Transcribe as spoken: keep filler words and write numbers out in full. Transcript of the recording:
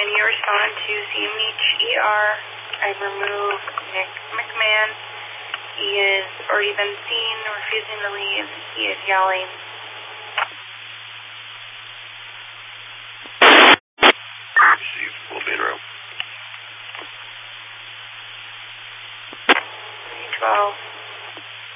you respond to C M H E R. I've removed Nick McMahon. He has already been seen refusing to leave. He is yelling.